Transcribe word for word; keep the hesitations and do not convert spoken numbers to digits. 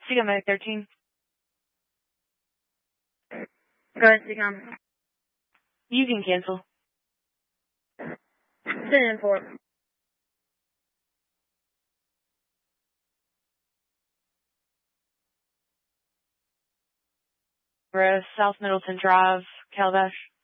Seagum thirteen. Go ahead, Seagum. You can cancel. Send in four. We're South Middleton Drive, Calabash.